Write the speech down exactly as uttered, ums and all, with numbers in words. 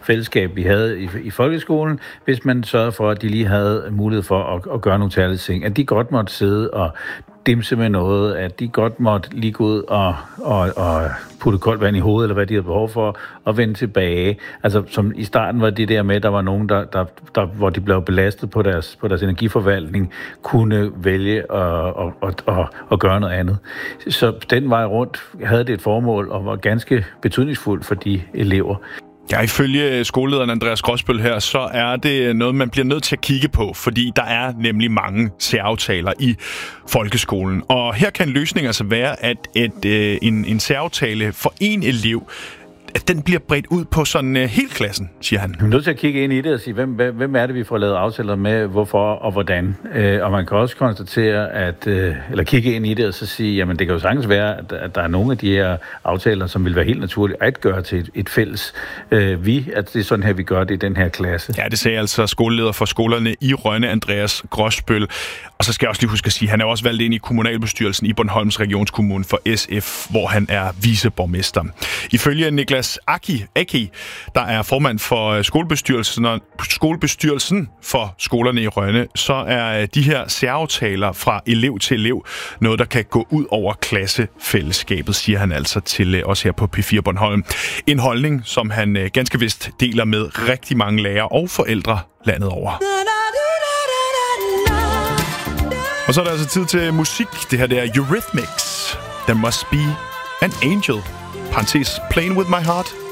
fællesskab, vi havde i, i folkeskolen, hvis man sørgede for, at de lige havde mulighed for at, at gøre nogle særlige ting. At de godt måtte sidde og dimse med noget, at de godt måtte lige gå ud og, og, og putte koldt vand i hovedet, eller hvad de havde behov for, og vende tilbage. Altså, som i starten var det der med, der var nogen, der, der, der, hvor de blev belastet på deres, på deres energiforvaltning, kunne vælge at, at, at, at, at gøre noget andet. Så den vej rundt havde det et formål, og var ganske betydningsfuldt for de elever. Ja, ifølge skolelederen Andreas Grosbøll her, så er det noget, man bliver nødt til at kigge på, fordi der er nemlig mange særaftaler i folkeskolen. Og her kan en løsning altså være, at et, øh, en, en særaftale for en elev, at den bliver bredt ud på sådan uh, hele klassen, siger han. Vi er nødt til at kigge ind i det og sige, hvem, hvem er det, vi får lavet aftaler med, hvorfor og hvordan. Øh, og man kan også konstatere, at, øh, eller kigge ind i det og så sige, jamen det kan jo sagtens være, at, at der er nogle af de her aftaler, som vil være helt naturligt at gøre til et, et fælles øh, vi, at det er sådan her, vi gør det i den her klasse. Ja, det sagde altså skoleleder for skolerne i Rønne, Andreas Grosbøll. Og så skal jeg også lige huske at sige, at han er også valgt ind i kommunalbestyrelsen i Bornholms Regionskommune for S F, hvor han er viceborgmester. Ifølge Niklas Aki, Aki, der er formand for skolebestyrelsen, skolebestyrelsen for skolerne i Rønne, så er de her særaftaler fra elev til elev noget, der kan gå ud over klassefællesskabet, siger han altså til os her på P fire Bornholm. En holdning, som han ganske vist deler med rigtig mange lærere og forældre landet over. Og så er der altså tid til musik. Det her det er Eurythmics. There must be an angel. Parentes, playing with my heart.